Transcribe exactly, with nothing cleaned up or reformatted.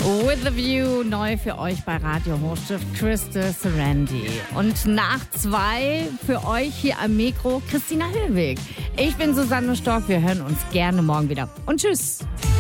With the View, neu für euch bei Radio Hochstift, Crystal Serenity. Und nach zwei für euch hier am Mikro Christina Hillweg. Ich bin Susanne Stork, wir hören uns gerne morgen wieder. Und tschüss.